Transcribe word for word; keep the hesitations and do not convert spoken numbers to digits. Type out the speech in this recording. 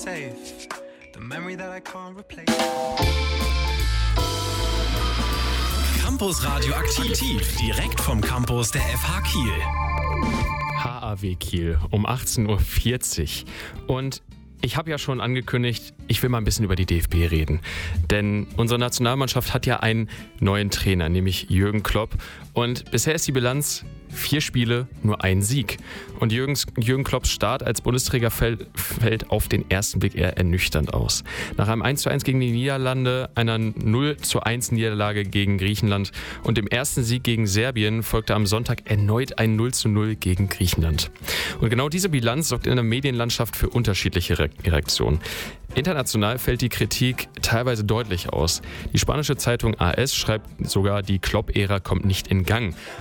Safe, the memory that I can't replace. Campus Radio aktiv, direkt vom Campus der F H Kiel. H A W Kiel um achtzehn Uhr vierzig. Und ich habe ja schon angekündigt, ich will mal ein bisschen über die D F B reden. Denn unsere Nationalmannschaft hat ja einen neuen Trainer, nämlich Jürgen Klopp. Und bisher ist die Bilanz vier Spiele, nur ein Sieg. Und Jürgens, Jürgen Klopps Start als Bundesträger fällt, fällt auf den ersten Blick eher ernüchternd aus. Nach einem eins zu eins gegen die Niederlande, einer null zu eins Niederlage gegen Griechenland und dem ersten Sieg gegen Serbien folgte am Sonntag erneut ein null zu null gegen Griechenland. Und genau diese Bilanz sorgt in der Medienlandschaft für unterschiedliche Reaktionen. International fällt die Kritik teilweise deutlich aus. Die spanische Zeitung A S schreibt sogar, die Klopp-Ära kommt nicht in Gang.